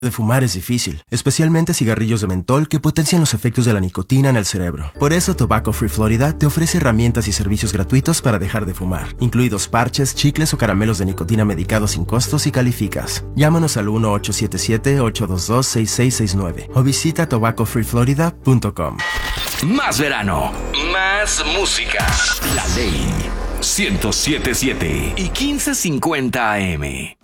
De fumar es difícil, especialmente cigarrillos de mentol que potencian los efectos de la nicotina en el cerebro. Por eso Tobacco Free Florida te ofrece herramientas y servicios gratuitos para dejar de fumar, incluidos parches, chicles o caramelos de nicotina medicados sin costos si calificas. Llámanos al 1-877-822-6669 o visita tobaccofreeflorida.com. Más verano, más música. La Ley 107.7 y 1550 AM.